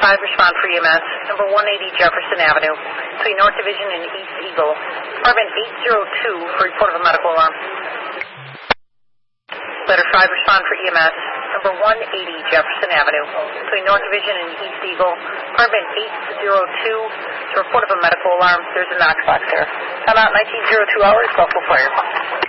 5, respond for EMS. Number 180 Jefferson Avenue, between North Division and East Eagle. Department 802 for report of a medical alarm. Letter 5, respond for EMS. Number 180 Jefferson Avenue, between North Division and East Eagle. Department 802 to report of a medical alarm. There's a Knox box there. Time out 1902 hours, Buffalo Fire.